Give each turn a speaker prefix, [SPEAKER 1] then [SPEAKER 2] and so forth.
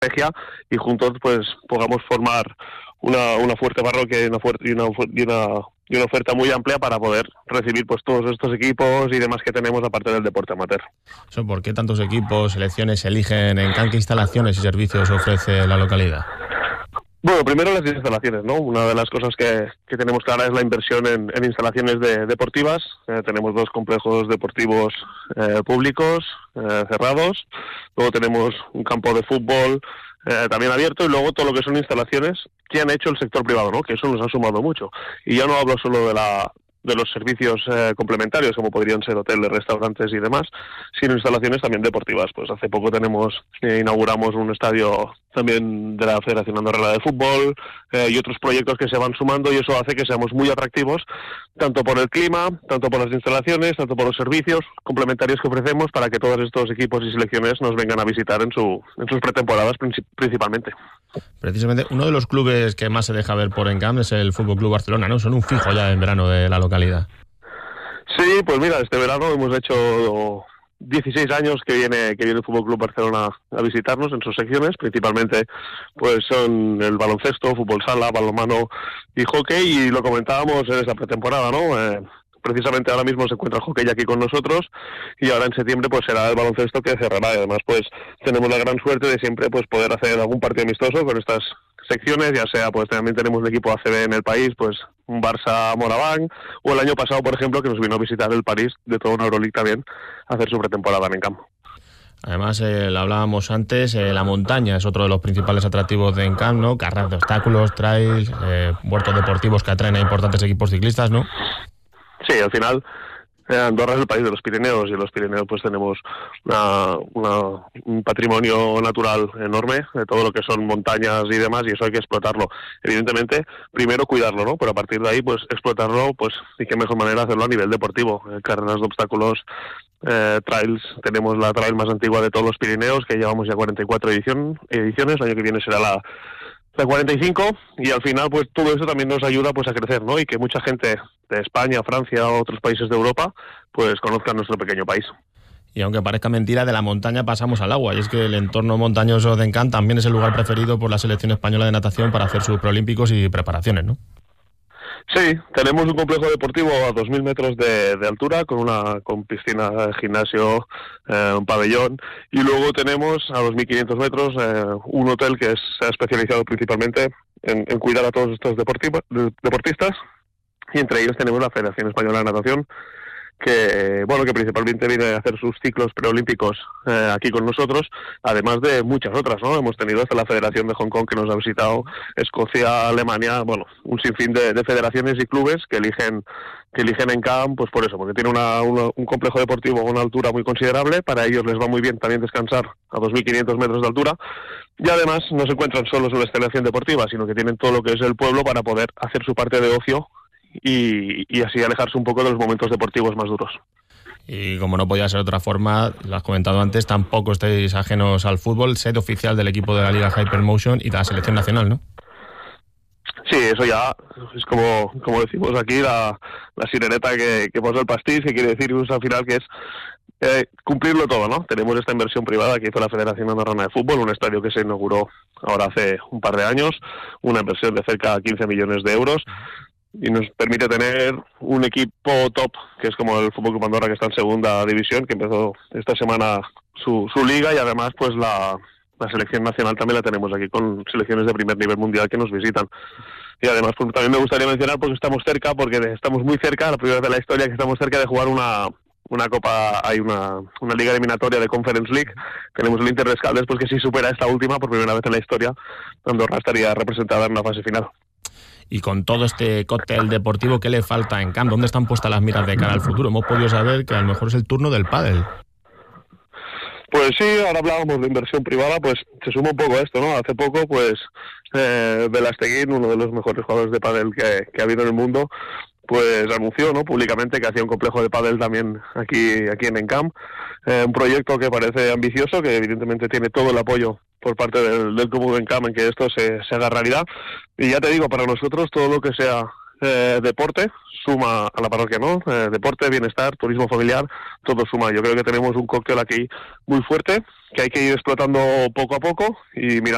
[SPEAKER 1] estrategia y juntos pues podamos formar una fuerte parroquia y una oferta muy amplia para poder recibir pues todos estos equipos y demás que tenemos aparte del deporte amateur.
[SPEAKER 2] ¿Por qué tantos equipos, selecciones se eligen en CAM? ¿Qué instalaciones y servicios ofrece la localidad?
[SPEAKER 1] Bueno, primero las instalaciones, ¿no? Una de las cosas que tenemos clara es la inversión en instalaciones deportivas. Tenemos 2 complejos deportivos públicos cerrados. Luego tenemos un campo de fútbol también abierto, y luego todo lo que son instalaciones que han hecho el sector privado, ¿no? Que eso nos ha sumado mucho. Y ya no hablo solo de los servicios complementarios, como podrían ser hoteles, restaurantes y demás, sino instalaciones también deportivas. Pues hace poco inauguramos un estadio también de la Federación Andorrana de Fútbol y otros proyectos que se van sumando, y eso hace que seamos muy atractivos, tanto por el clima, tanto por las instalaciones, tanto por los servicios complementarios que ofrecemos, para que todos estos equipos y selecciones nos vengan a visitar en sus pretemporadas principalmente.
[SPEAKER 2] Precisamente uno de los clubes que más se deja ver por Encamp es el Fútbol Club Barcelona, ¿no? Son un fijo ya en verano de la localidad.
[SPEAKER 1] Sí, pues mira, este verano hemos hecho 16 años que viene el Fútbol Club Barcelona a visitarnos en sus secciones. Principalmente pues son el baloncesto, fútbol sala, balonmano y hockey, y lo comentábamos en esta pretemporada, ¿no? Precisamente ahora mismo se encuentra el hockey aquí con nosotros, y ahora en septiembre pues será el baloncesto que cerrará, y además pues tenemos la gran suerte de siempre pues poder hacer algún partido amistoso con estas secciones, ya sea pues también tenemos un equipo ACB en el país, pues un Barça Moraván, o el año pasado por ejemplo que nos vino a visitar el París de toda una Euroleague también a hacer su pretemporada en campo.
[SPEAKER 2] Además, lo hablábamos antes, la montaña es otro de los principales atractivos de Encamp, ¿no? Carreras de obstáculos, trails, huertos deportivos que atraen a importantes equipos ciclistas, ¿no?
[SPEAKER 1] Sí, al final Andorra es el país de los Pirineos, y en los Pirineos pues tenemos un patrimonio natural enorme de todo lo que son montañas y demás, y eso hay que explotarlo. Evidentemente, primero cuidarlo, ¿no? Pero a partir de ahí pues explotarlo, pues y qué mejor manera hacerlo a nivel deportivo. Carreras de obstáculos, trails, tenemos la trail más antigua de todos los Pirineos, que llevamos ya 44 ediciones, el año que viene será la 45, y al final pues todo eso también nos ayuda pues a crecer, ¿no? Y que mucha gente de España, Francia o otros países de Europa pues conozcan nuestro pequeño país.
[SPEAKER 2] Y aunque parezca mentira, de la montaña pasamos al agua, y es que el entorno montañoso de Encamp también es el lugar preferido por la selección española de natación para hacer sus preolímpicos y preparaciones, ¿no?
[SPEAKER 1] Sí, tenemos un complejo deportivo a 2.000 metros de altura con piscina, gimnasio, un pabellón, y luego tenemos a 2.500 metros un hotel que se ha especializado principalmente en cuidar a todos estos deportistas, y entre ellos tenemos la Federación Española de Natación, que principalmente viene a hacer sus ciclos preolímpicos aquí con nosotros, además de muchas otras, ¿no? Hemos tenido hasta la Federación de Hong Kong que nos ha visitado, Escocia, Alemania, un sinfín de federaciones y clubes que eligen Encamp, pues por eso, porque tiene un complejo deportivo a una altura muy considerable. Para ellos les va muy bien también descansar a 2.500 metros de altura, y además no se encuentran solo en la instalación deportiva, sino que tienen todo lo que es el pueblo para poder hacer su parte de ocio y así alejarse un poco de los momentos deportivos más duros.
[SPEAKER 2] Y como no podía ser de otra forma, lo has comentado antes, tampoco estáis ajenos al fútbol, sede oficial del equipo de la Liga Hypermotion y de la selección nacional, ¿no?
[SPEAKER 1] Sí, eso ya es como decimos aquí, la sireneta que posa el pastis, que quiere decir al final que es cumplirlo todo, ¿no? Tenemos esta inversión privada que hizo la Federación Andorrana de Fútbol, un estadio que se inauguró ahora hace un par de años, una inversión de cerca de 15 millones de euros, y nos permite tener un equipo top, que es como el Fútbol Club Andorra, que está en segunda división, que empezó esta semana su liga, y además pues la selección nacional también la tenemos aquí, con selecciones de primer nivel mundial que nos visitan. Y además pues, también me gustaría mencionar, porque estamos muy cerca, la primera vez de la historia que estamos cerca de jugar una copa, hay una liga eliminatoria de Conference League. Tenemos el Inter de Escaldes, pues que si supera esta última, por primera vez en la historia, Andorra estaría representada en una fase final.
[SPEAKER 2] Y con todo este cóctel deportivo, ¿qué le falta a Encamp? ¿Dónde están puestas las miras de cara al futuro? Hemos podido saber que a lo mejor es el turno del pádel.
[SPEAKER 1] Pues sí, ahora hablábamos de inversión privada, pues se suma un poco a esto, ¿no? Hace poco, pues, Velasteguín, uno de los mejores jugadores de pádel que ha habido en el mundo, pues anunció, ¿no?, públicamente que hacía un complejo de pádel también aquí en Encamp, un proyecto que parece ambicioso, que evidentemente tiene todo el apoyo por parte del club de Encamp en que esto se haga realidad. Y ya te digo, para nosotros todo lo que sea deporte suma a la parroquia, ¿no? Deporte, bienestar, turismo familiar, todo suma. Yo creo que tenemos un cóctel aquí muy fuerte que hay que ir explotando poco a poco y mirando